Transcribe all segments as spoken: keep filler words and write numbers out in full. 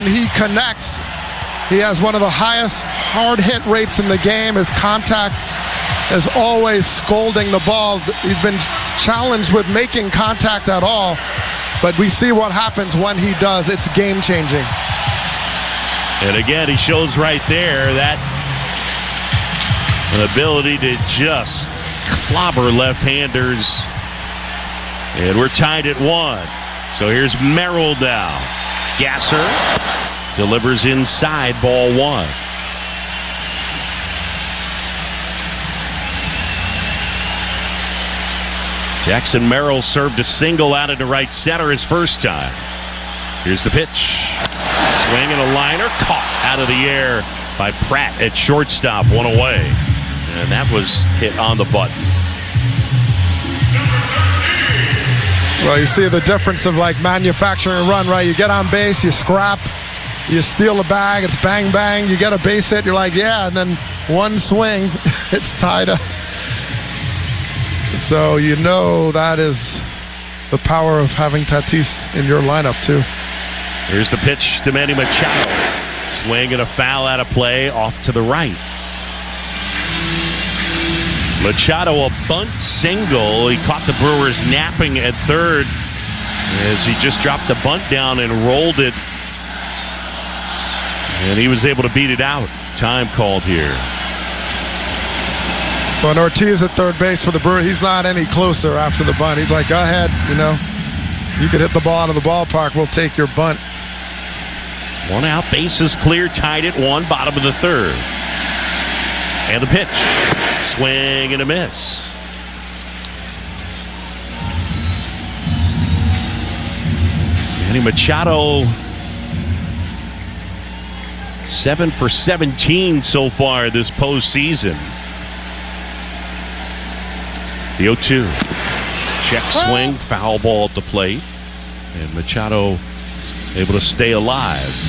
He connects. He has one of the highest hard hit rates in the game. His contact is always scolding the ball. He's been challenged with making contact at all, but we see what happens when he does. It's game changing. And again, he shows right there that an ability to just clobber left-handers. And we're tied at one. So here's Merrill now. Gasser delivers inside, ball one. Jackson Merrill served a single out into right center his first time. Here's the pitch. Swing and a liner caught out of the air by Pratt at shortstop, one away. And that was hit on the button. Well, you see the difference of like manufacturing a run, right? You get on base, you scrap, you steal a bag, it's bang, bang, you get a base hit, you're like, yeah, and then one swing, it's tied up. So you know that is the power of having Tatis in your lineup, too. Here's the pitch to Manny Machado. Swing and a foul out of play off to the right. Machado, a bunt single. He caught the Brewers napping at third as he just dropped the bunt down and rolled it. And he was able to beat it out. Time called here. But Ortiz at third base for the Brewers, he's not any closer after the bunt. He's like, go ahead, you know. You could hit the ball out of the ballpark. We'll take your bunt. One out, bases clear, tied at one, bottom of the third. And the pitch. Swing and a miss. Manny Machado, seven for seventeen so far this postseason. The oh two. Check swing, foul ball at the plate. And Machado able to stay alive.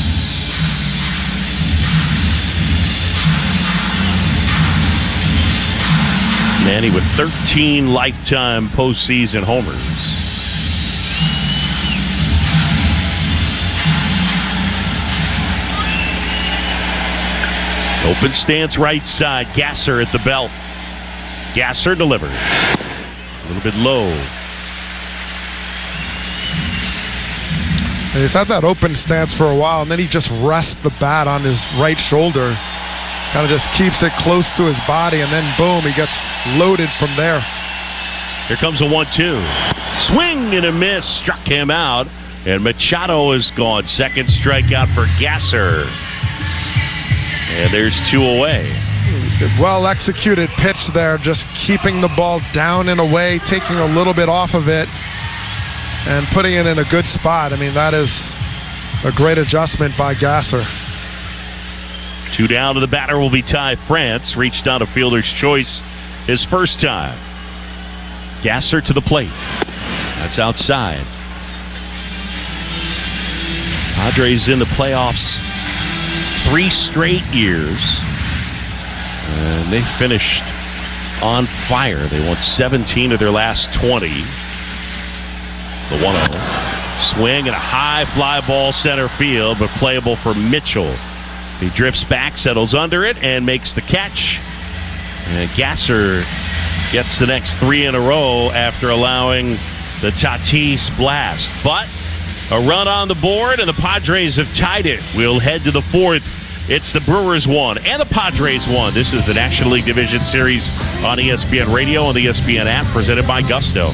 Manny with thirteen lifetime postseason homers. Open stance right side. Gasser at the belt. Gasser delivers. A little bit low. He's had that open stance for a while, and then he just rests the bat on his right shoulder. Kind of just keeps it close to his body, and then boom, he gets loaded from there. Here comes a one two. Swing and a miss. Struck him out. And Machado is gone. Second strikeout for Gasser. And there's two away. Well executed pitch there, just keeping the ball down in a way, taking a little bit off of it, and putting it in a good spot. I mean, that is a great adjustment by Gasser. Two down to the batter will be Ty France. Reached out a fielder's choice his first time. Gasser to the plate. That's outside. Padres in the playoffs three straight years. And they finished on fire. They won seventeen of their last twenty. The one oh. Swing and a high fly ball center field, but playable for Mitchell. He drifts back, settles under it, and makes the catch. And Gasser gets the next three in a row after allowing the Tatis blast. But a run on the board, and the Padres have tied it. We'll head to the fourth. It's the Brewers one and the Padres one. This is the National League Division Series on E S P N Radio and the E S P N app, presented by Gusto.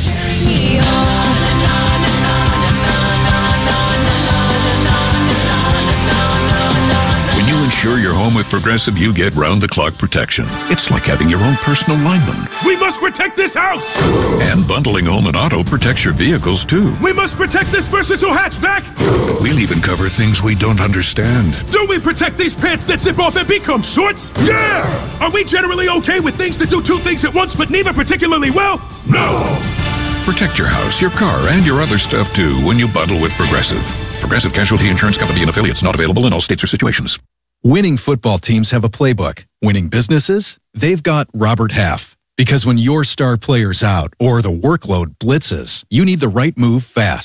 Insure your home with Progressive, you get round-the-clock protection. It's like having your own personal lineman. We must protect this house! And bundling home and auto protects your vehicles, too. We must protect this versatile hatchback! We'll even cover things we don't understand. Do we protect these pants that zip off and become shorts? Yeah! Are we generally okay with things that do two things at once, but neither particularly well? No! Protect your house, your car, and your other stuff, too, when you bundle with Progressive. Progressive Casualty Insurance Company and affiliates, not available in all states or situations. Winning football teams have a playbook. Winning businesses? They've got Robert Half. Because when your star player's out or the workload blitzes, you need the right move fast.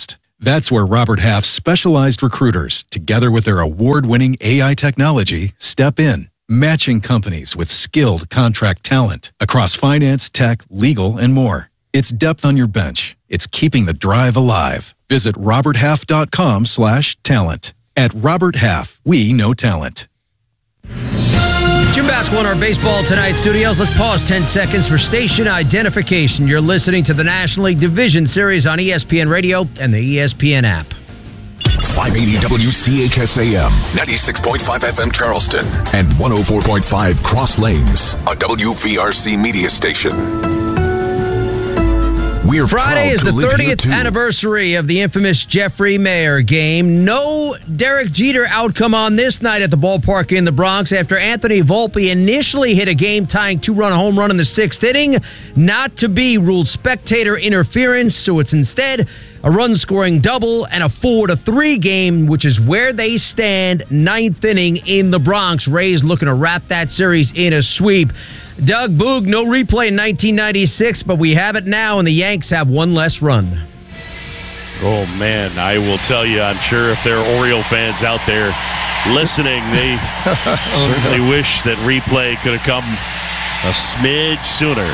That's where Robert Half's specialized recruiters, together with their award-winning A I technology, step in, matching companies with skilled contract talent across finance, tech, legal, and more. It's depth on your bench. It's keeping the drive alive. Visit roberthalf.com slash talent. At Robert Half, we know talent. Jim Basketball in our Baseball Tonight studios. Let's pause ten seconds for station identification. You're listening to the National League Division Series on E S P N Radio and the E S P N app. five eighty W C H S A M, ninety-six point five F M Charleston, and one oh four point five Cross Lanes, a W V R C media station. We're Friday is the thirtieth thirtieth anniversary of the infamous Jeffrey Mayer game. No Derek Jeter outcome on this night at the ballpark in the Bronx after Anthony Volpe initially hit a game-tying two-run home run in the sixth inning. Not to be ruled spectator interference, so it's instead a run-scoring double and a four to three game, which is where they stand ninth inning in the Bronx. Rays looking to wrap that series in a sweep. Doug Boog, no replay in nineteen ninety-six, but we have it now, and the Yanks have one less run. Oh, man, I will tell you, I'm sure if there are Oriole fans out there listening, they certainly wish that replay could have come a smidge sooner.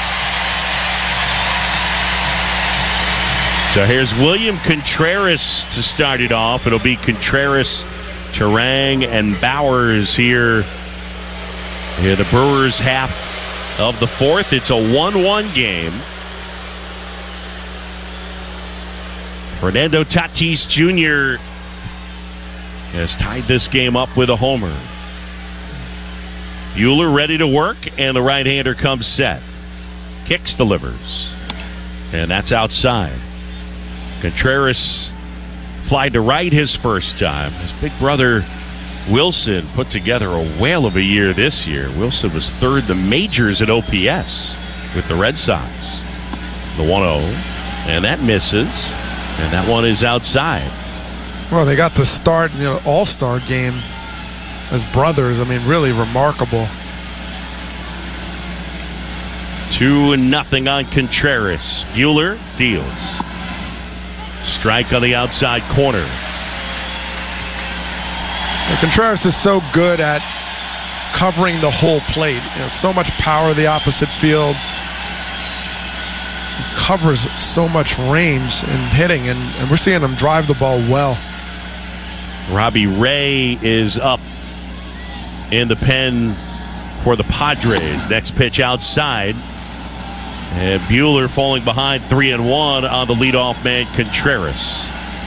So here's William Contreras to start it off. It'll be Contreras, Turang, and Bowers here. Here, the Brewers half of the fourth. It's a one one game. Fernando Tatis Junior has tied this game up with a homer. Buehler ready to work, and the right-hander comes set. Kicks, delivers. And that's outside. Contreras flied to right his first time. His big brother Wilson put together a whale of a year this year. Wilson was third the majors at O P S with the Red Sox. The one oh, and that misses, and that one is outside. Well, they got to start, you know, all-star game as brothers. I mean, really remarkable. Two and nothing on Contreras. Buehler deals. Strike on the outside corner. Contreras is so good at covering the whole plate. You know, so much power the opposite field. He covers so much range in hitting, and, and we're seeing him drive the ball well. Robbie Ray is up in the pen for the Padres. Next pitch outside. And Buehler falling behind three and one on the leadoff man, Contreras.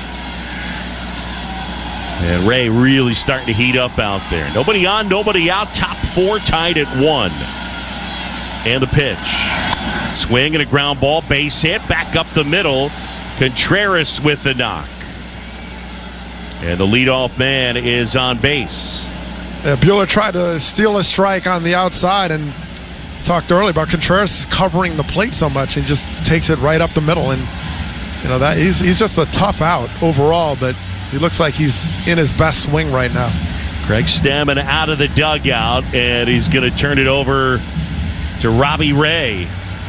And Ray really starting to heat up out there. Nobody on, nobody out. Top four tied at one. And the pitch. Swing and a ground ball. Base hit. Back up the middle. Contreras with the knock. And the leadoff man is on base. Yeah, Buehler tried to steal a strike on the outside, and talked earlier about Contreras covering the plate so much. He just takes it right up the middle. And, you know, that he's, he's just a tough out overall, but he looks like he's in his best swing right now. Greg Stammen out of the dugout, and he's going to turn it over to Robbie Ray.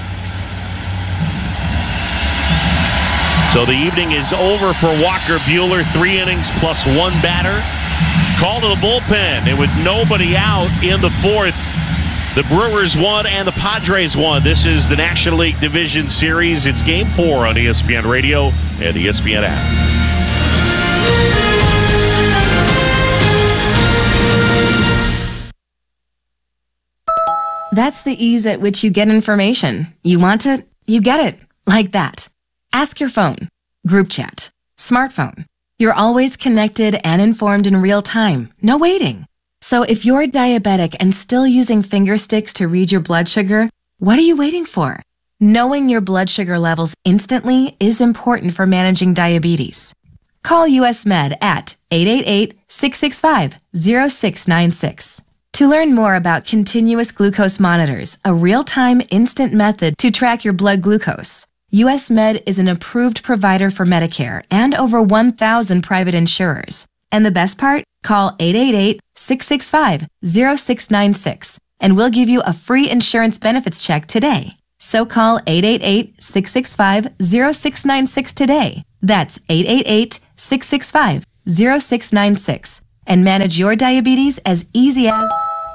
So the evening is over for Walker Buehler. Three innings plus one batter. Call to the bullpen, and with nobody out in the fourth, the Brewers won and the Padres won. This is the National League Division Series. It's Game four on E S P N Radio and the E S P N app. That's the ease at which you get information. You want it, you get it. Like that. Ask your phone. Group chat. Smartphone. You're always connected and informed in real time. No waiting. So if you're diabetic and still using finger sticks to read your blood sugar, what are you waiting for? Knowing your blood sugar levels instantly is important for managing diabetes. Call U S Med at eight eight eight, six six five, zero six nine six. To learn more about continuous glucose monitors, a real-time instant method to track your blood glucose, U S Med is an approved provider for Medicare and over one thousand private insurers. And the best part? Call eight eight eight, six six five, zero six nine six and we'll give you a free insurance benefits check today. So call eight eight eight, six six five, zero six nine six today. That's eight eight eight, six six five, zero six nine six. And manage your diabetes as easy as...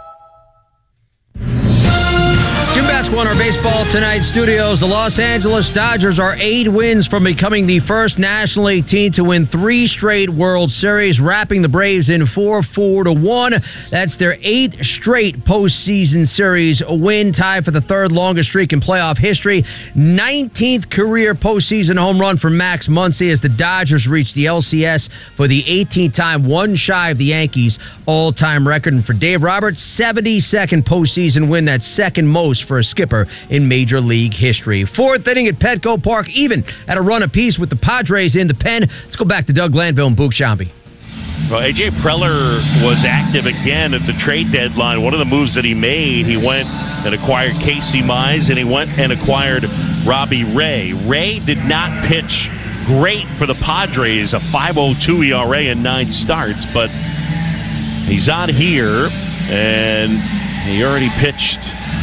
Jim Basketball in our baseball tonight studios. The Los Angeles Dodgers are eight wins from becoming the first National League team to win three straight World Series, wrapping the Braves in four four to one. That's their eighth straight postseason series win, tied for the third longest streak in playoff history. nineteenth career postseason home run for Max Muncy as the Dodgers reach the L C S for the eighteenth time, one shy of the Yankees' all-time record. And for Dave Roberts, seventy-second postseason win, that's second most for a skipper in Major League history. Fourth inning at Petco Park, even at a run apiece with the Padres in the pen. Let's go back to Doug Glanville and Boog Sciambi. Well, A J Preller was active again at the trade deadline. One of the moves that he made, he went and acquired Casey Mize, and he went and acquired Robbie Ray. Ray did not pitch great for the Padres, a five oh two E R A in nine starts, but he's on here, and he already pitched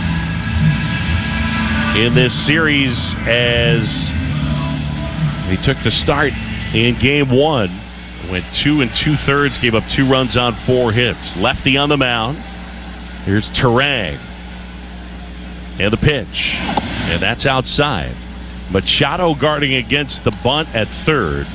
in this series as he took the start in game one. Went two and two-thirds, gave up two runs on four hits. Lefty on the mound. Here's Turang. And the pitch. And that's outside. Machado guarding against the bunt at third.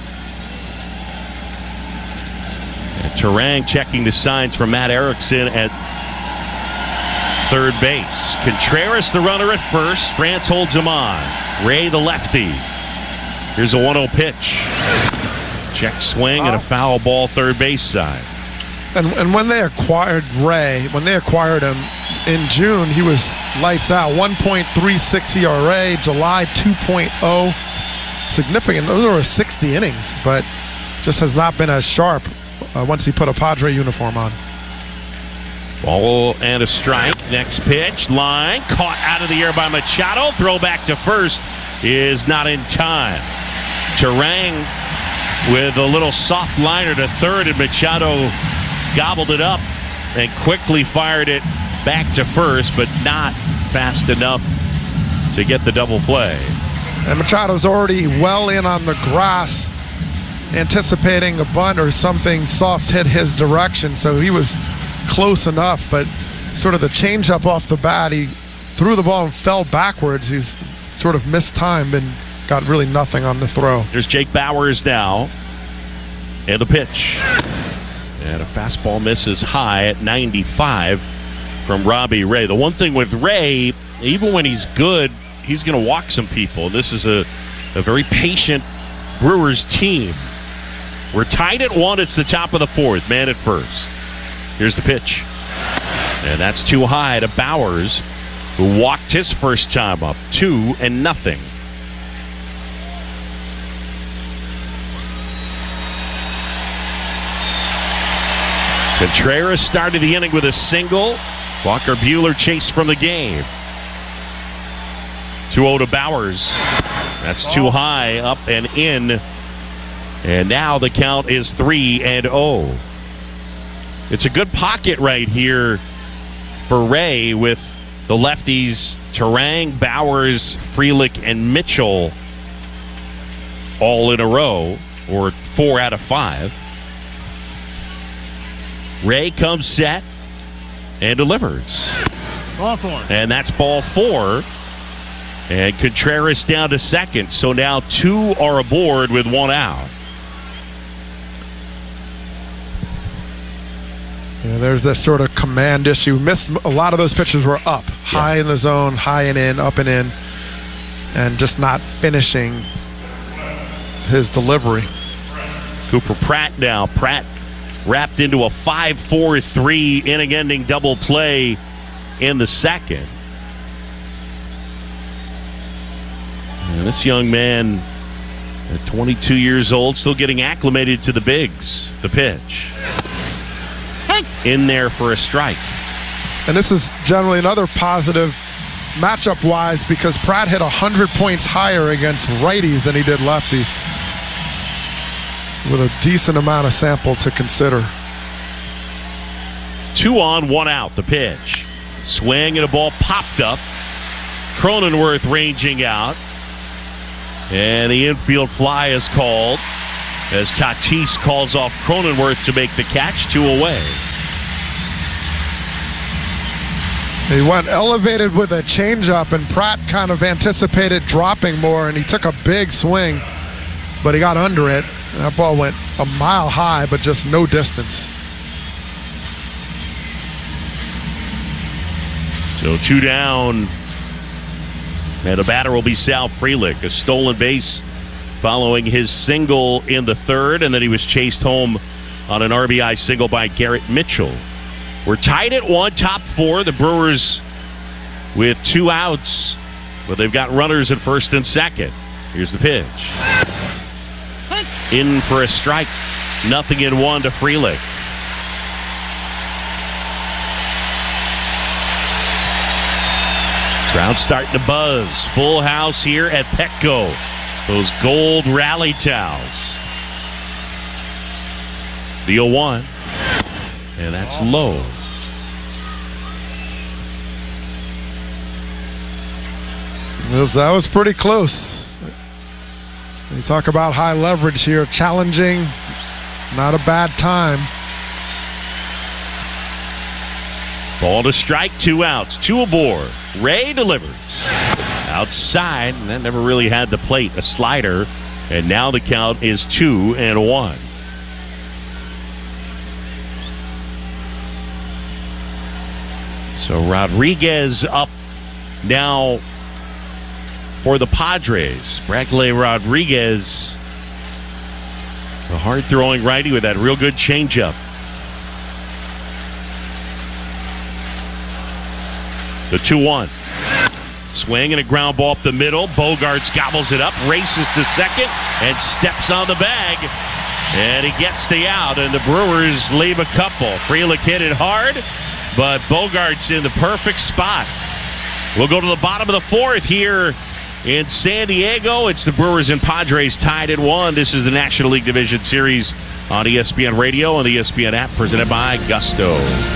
And Turang checking the signs from Matt Erickson at third base. Contreras, the runner at first. France holds him on. Ray, the lefty. Here's a one oh pitch. Check swing and a foul ball third base side. And, and when they acquired Ray, when they acquired him in June, he was lights out. one point three six E R A, July two point oh. Significant. Those are sixty innings, but just has not been as sharp uh, once he put a Padre uniform on. Ball and a strike. Next pitch. Line. Caught out of the air by Machado. Throw back to first is not in time. Turang with a little soft liner to third, and Machado gobbled it up and quickly fired it back to first, but not fast enough to get the double play. And Machado's already well in on the grass, anticipating a bunt or something soft hit his direction, so he was close enough, but sort of the changeup off the bat, he threw the ball and fell backwards. He's sort of mistimed and got really nothing on the throw. There's Jake Bauers now. And the pitch. And a fastball misses high at ninety-five from Robbie Ray. The one thing with Ray, even when he's good, he's going to walk some people. This is a, a very patient Brewers team. We're tied at one. It's the top of the fourth. Man at first. Here's the pitch. And that's too high to Bauers, who walked his first time up. Two and nothing. Contreras started the inning with a single. Walker Buehler chased from the game. two oh to Bauers. That's too high, up and in. And now the count is three and oh. It's a good pocket right here for Ray with the lefties Turang, Bauers, Frelick, and Mitchell all in a row, or four out of five. Ray comes set and delivers. Ball four. And that's ball four. And Contreras down to second. So now two are aboard with one out. Yeah, there's this sort of command issue. Missed a lot of those pitches were up, high yeah. in the zone, high and in, up and in, and just not finishing his delivery. Cooper Pratt now. Pratt wrapped into a five four three inning-ending double play in the second. And this young man, at twenty-two years old, still getting acclimated to the bigs. The pitch. In there for a strike. And this is generally another positive matchup-wise because Pratt hit one hundred points higher against righties than he did lefties, with a decent amount of sample to consider. Two on, one out, the pitch. Swing and a ball popped up. Cronenworth ranging out. And the infield fly is called as Tatis calls off Cronenworth to make the catch. Two away. He went elevated with a changeup, and Pratt kind of anticipated dropping more, and he took a big swing, but he got under it. That ball went a mile high, but just no distance. So two down, and the batter will be Sal Frelick. A stolen base following his single in the third, and then he was chased home on an R B I single by Garrett Mitchell. We're tied at one, top four. The Brewers with two outs, but they've got runners at first and second. Here's the pitch. In for a strike. Nothing in one to Frelick. Crowd starting to buzz. Full house here at Petco. Those gold rally towels. The oh one. And that's low. That was pretty close. You talk about high leverage here. Challenging. Not a bad time. Ball to strike, two outs, two aboard. Ray delivers. Outside, and that never really had the plate. A slider, and now the count is two and one. So Rodriguez up now for the Padres. Bradley Rodriguez, a hard-throwing righty with that real good changeup. The two one. Swing and a ground ball up the middle. Bogaerts gobbles it up, races to second, and steps on the bag. And he gets the out, and the Brewers leave a couple. Frelick hit it hard, but Bogaerts in the perfect spot. We'll go to the bottom of the fourth here in San Diego. It's the Brewers and Padres tied at one. This is the National League Division Series on E S P N Radio and the E S P N app, presented by Gusto.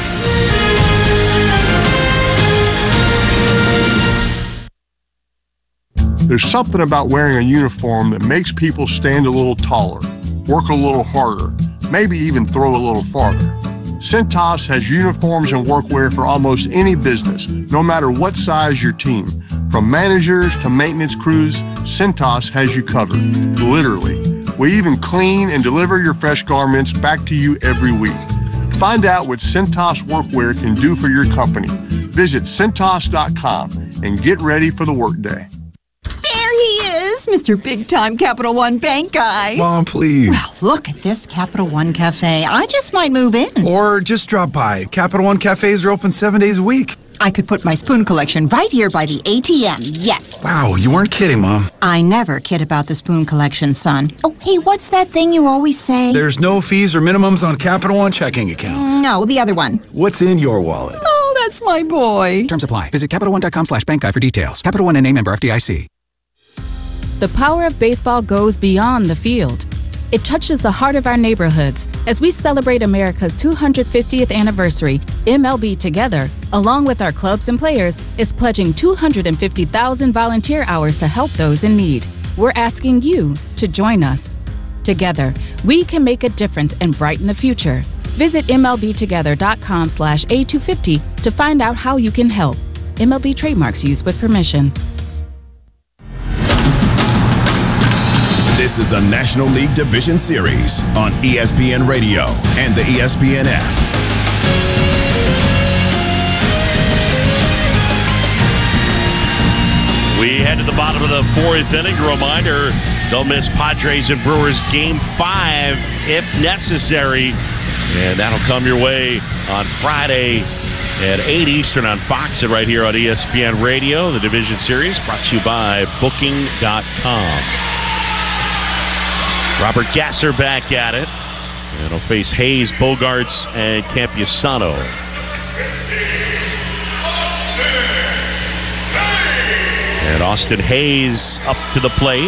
There's something about wearing a uniform that makes people stand a little taller, work a little harder, maybe even throw a little farther. Cintas has uniforms and workwear for almost any business, no matter what size your team. From managers to maintenance crews, Cintas has you covered, literally. We even clean and deliver your fresh garments back to you every week. Find out what Cintas workwear can do for your company. Visit Cintas dot com and get ready for the workday. There he is, Mister Big Time Capital One Bank guy. Mom, please. Well, look at this Capital One Cafe. I just might move in. Or just drop by. Capital One Cafes are open seven days a week. I could put my spoon collection right here by the A T M, yes. Wow, you weren't kidding, Mom. I never kid about the spoon collection, son. Oh, hey, what's that thing you always say? There's no fees or minimums on Capital One checking accounts. No, the other one. What's in your wallet? Oh, that's my boy. Terms apply. Visit Capital One dot com slash bank guide for details. Capital One N A member F D I C. The power of baseball goes beyond the field. It touches the heart of our neighborhoods. As we celebrate America's two hundred fiftieth anniversary, M L B Together, along with our clubs and players, is pledging two hundred fifty thousand volunteer hours to help those in need. We're asking you to join us. Together, we can make a difference and brighten the future. Visit M L B together dot com slash A two fifty to find out how you can help. M L B trademarks used with permission. This is the National League Division Series on E S P N Radio and the E S P N app. We head to the bottom of the fourth inning. A reminder, don't miss Padres and Brewers Game five if necessary. And that'll come your way on Friday at eight Eastern on Fox and right here on E S P N Radio. The Division Series brought to you by Booking dot com. Robert Gasser back at it. And he'll face Hayes, Bogaerts, and Campusano. And Austin Hayes up to the plate.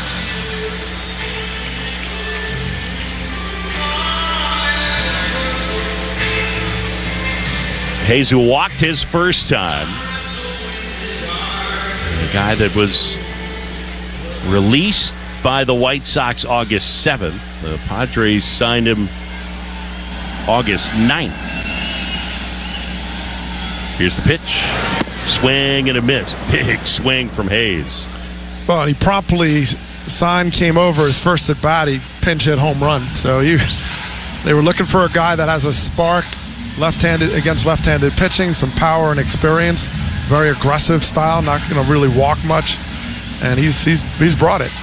Hayes, who walked his first time. And a guy that was Released by the White Sox August seventh. The Padres signed him August ninth. Here's the pitch. Swing and a miss. Big swing from Hayes. Well, and he promptly signed, came over his first at bat. He pinch hit home run. So he, they were looking for a guy that has a spark, left-handed against left-handed pitching, some power and experience, very aggressive style, not going to really walk much, and he's he's he's brought it.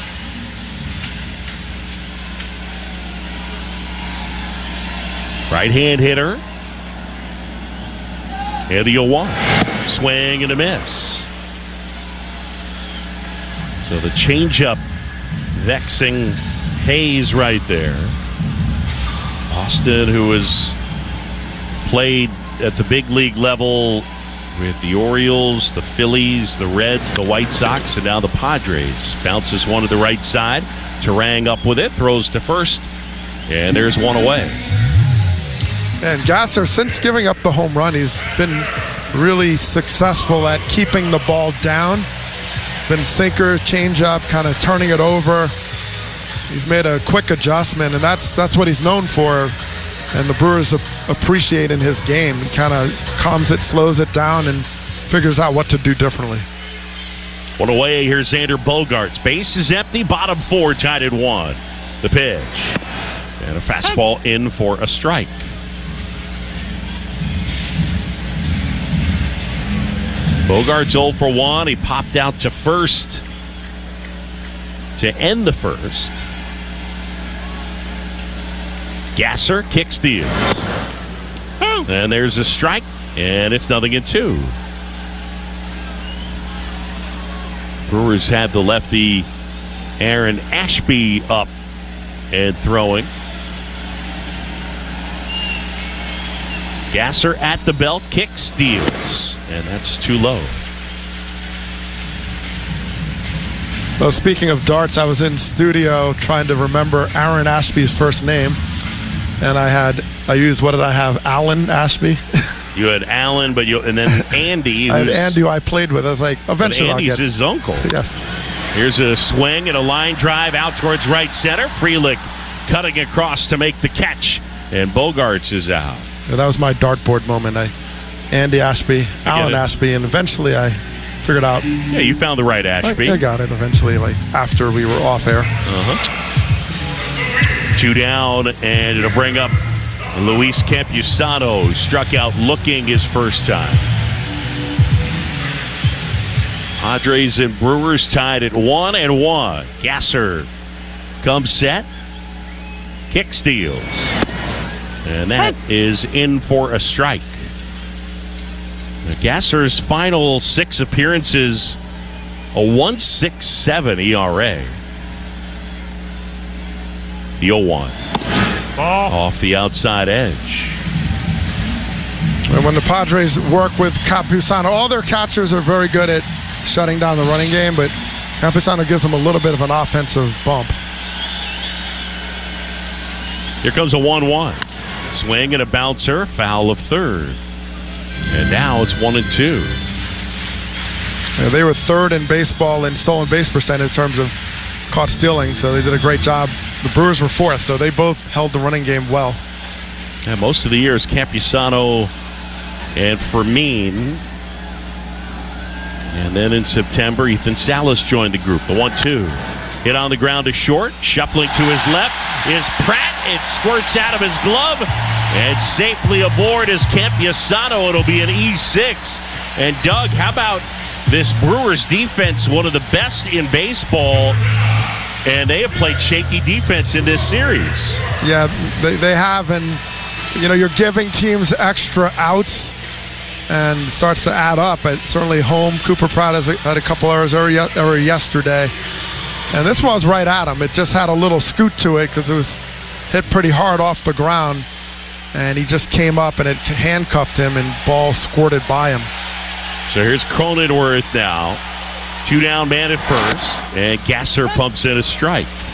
Right-hand hitter. And the oh one. Swing and a miss. So the changeup vexing Hayes right there. Austin, who has played at the big league level with the Orioles, the Phillies, the Reds, the White Sox, and now the Padres. Bounces one to the right side. Terang up with it, throws to first, and there's one away. And Gasser, since giving up the home run, he's been really successful at keeping the ball down. Been sinker, changeup, kind of turning it over. He's made a quick adjustment, and that's that's what he's known for. And the Brewers appreciate in his game. He kind of calms it, slows it down, and figures out what to do differently. One away, here's Xander Bogaerts. Base is empty, bottom four, tied at one. The pitch. And a fastball in for a strike. Bogaerts oh for one. He popped out to first to end the first. Gasser kick steals. And there's a strike, and it's nothing in two. Brewers had the lefty Aaron Ashby up and throwing. Gasser at the belt, kick steals, and that's too low. Well, speaking of darts, I was in studio trying to remember Aaron Ashby's first name, and I had I used what did I have? Alan Ashby. You had Alan, but you and then Andy. I had Andy, who I played with. I was like, eventually I'll Andy's get his uncle. Yes. Here's a swing and a line drive out towards right center. Frelick cutting across to make the catch, and Bogaerts is out. Yeah, that was my dartboard moment. I, Andy Ashby, Alan Ashby, and eventually I figured out. Yeah, you found the right Ashby. I, I got it eventually, like after we were off air. Uh-huh. Two down, and it'll bring up Luis Campusano, who struck out looking his first time. Padres and Brewers tied at one and one. Gasser comes set, kick steals. And that is in for a strike. Now, Gasser's final six appearances, a one point six seven E R A. The oh one. Off the outside edge. And when the Padres work with Campusano, all their catchers are very good at shutting down the running game, but Campusano gives them a little bit of an offensive bump. Here comes a one one. Swing and a bouncer, foul of third. And now it's one and two. Yeah, they were third in baseball in stolen base percentage in terms of caught stealing, so they did a great job. The Brewers were fourth, so they both held the running game well. Yeah, most of the years, Campusano and Fermin. And then in September, Ethan Salas joined the group. The one two. Hit on the ground to short. Shuffling to his left is Pratt. It squirts out of his glove. And safely aboard is Campusano. It'll be an E six. And Doug, how about this Brewers defense? One of the best in baseball. And they have played shaky defense in this series. Yeah, they, they have. And, you know, you're giving teams extra outs. And it starts to add up. But certainly home, Cooper Pratt has a, had a couple errors error yesterday. And this one was right at him. It just had a little scoot to it because it was hit pretty hard off the ground. And he just came up and it handcuffed him and ball squirted by him. So here's Cronenworth now. Two down man at first. And Gasser pumps in a strike.